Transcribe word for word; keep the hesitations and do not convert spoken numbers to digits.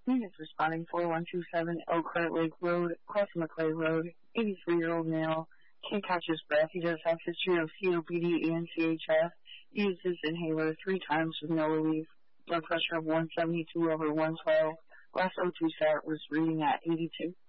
Units responding four one two seven Oak Heart Lake Road, crossing McClay Road, eighty-three-year-old male, can't catch his breath. He does have history of C O P D and C H F. He used his inhaler three times with no relief. Blood pressure of one seventy-two over one twelve. Last O two start was reading at eighty-two.